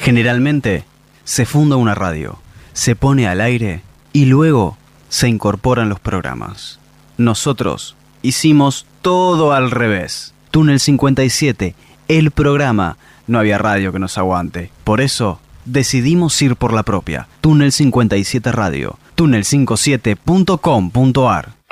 Generalmente se funda una radio, se pone al aire y luego se incorporan los programas. Nosotros hicimos todo al revés. Túnel 57, el programa. No había radio que nos aguante. Por eso decidimos ir por la propia. Túnel 57 Radio. Túnel57.com.ar